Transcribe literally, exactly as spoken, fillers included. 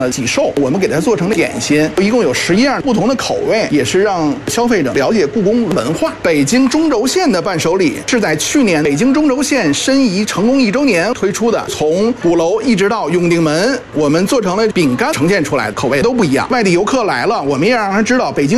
呃，喜寿，我们给它做成了点心，一共有十一样不同的口味，也是让消费者了解故宫文化。北京中轴线的伴手礼是在去年北京中轴线申遗成功一周年推出的，从鼓楼一直到永定门，我们做成了饼干呈现出来的，口味都不一样。外地游客来了，我们也让他知道北京。